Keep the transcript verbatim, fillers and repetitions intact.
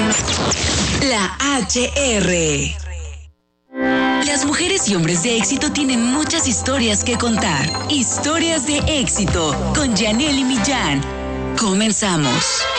La H R. Las mujeres y hombres de éxito tienen muchas historias que contar. Historias de éxito con Yanely Millán. Comenzamos.